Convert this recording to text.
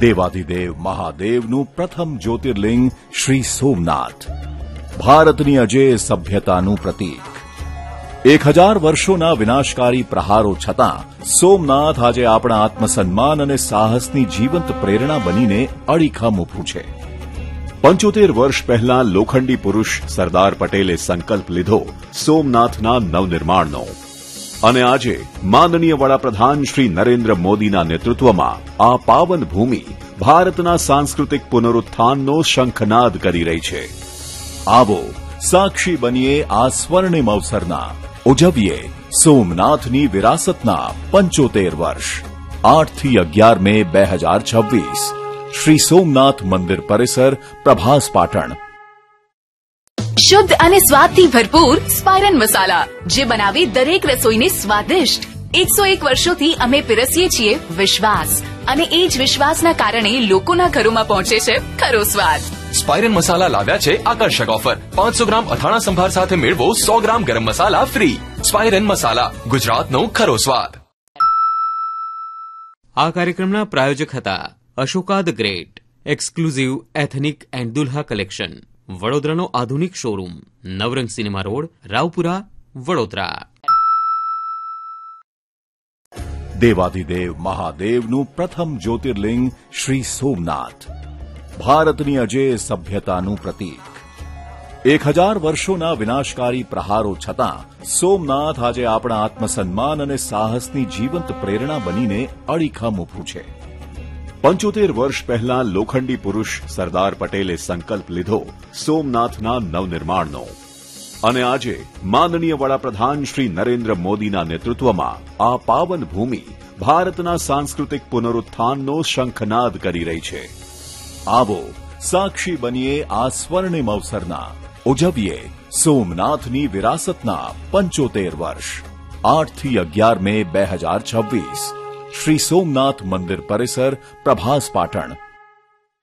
દેવાધિદેવ મહાદેવનું પ્રથમ જ્યોતિર્લિંગ શ્રી સોમનાથ, ભારતની અજેય સભ્યતાનું પ્રતીક. 1000 વર્ષોના વિનાશકારી પ્રહારો છતાં સોમનાથ આજે આપણા આત્મસન્માન અને સાહસની જીવંત પ્રેરણા બનીને અડીખમ ઊભું છે. 75 વર્ષ પહેલા લોખંડી પુરુષ સરદાર પટેલે સંકલ્પ લીધો સોમનાથના નવનિર્માણનો, અને આજે માનનીય વડાપ્રધાન શ્રી નરેન્દ્ર મોદીના નેતૃત્વમાં આ પાવન ભૂમિ ભારતના સાંસ્કૃતિક પુનરુત્થાનનો શંખનાદ કરી રહી છે. આવો સાક્ષી બનીએ આ સ્વર્ણિમ અવસરના, ઉજવીએ સોમનાથની વિરાસતના 75 વર્ષ. 8 થી 11 મે 2026, શ્રી સોમનાથ મંદિર પરિસર, પ્રભાસ, પાટણ. શુદ્ધ અને સ્વાદથી ભરપૂર સ્પાયરન મસાલા, જે બનાવે દરેક રસોઈને સ્વાદિષ્ટ. 101 વર્ષોથી અમે પીરસીએ છીએ વિશ્વાસ, અને એ જ વિશ્વાસના કારણે લોકોના ઘરોમાં પહોંચે છે ખરો સ્વાદ. સ્પાયરન મસાલા લાવ્યા છે આકર્ષક ઓફર. 500 ગ્રામ અથાણા સંભાર સાથે મેળવો 100 ગ્રામ ગરમ મસાલા ફ્રી. સ્પાયરન મસાલા, ગુજરાતનો ખરો સ્વાદ. આ કાર્યક્રમના પ્રાયોજક હતા Ashoka the great, exclusive ethnic and Dulha collection, વડોદરાનો આધુનિક શોરૂમ, નવરંગ સિનેમા રોડ, રાવપુરા, વડોદરા. દેવાધિદેવ મહાદેવનું પ્રથમ જ્યોતિર્લિંગ શ્રી સોમનાથ, ભારતની અજેય સભ્યતાનું પ્રતીક. 1000 વર્ષોના વિનાશકારી પ્રહારો છતાં સોમનાથ આજે આપણા આત્મસન્માન અને સાહસની જીવંત પ્રેરણા બનીને અડીખમ ઊભું છે. 75 વર્ષ પહેલા લોખંડી પુરુષ સરદાર પટેલે સંકલ્પ લીધો સોમનાથના નવનિર્માણનો, અને આજે માનનીય વડાપ્રધાન શ્રી નરેન્દ્ર મોદીના નેતૃત્વમાં આ પાવન ભૂમિ ભારતના સાંસ્કૃતિક પુનરુત્થાનનો શંખનાદ કરી રહી છે. આવો સાક્ષી બનીએ આ સ્વર્ણિમ અવસરના, ઉજવીએ સોમનાથની વિરાસતના 75 વર્ષ. 8 થી 11 મે 2026, શ્રી સોમનાથ મંદિર પરિસર, પ્રભાસ, પાટણ.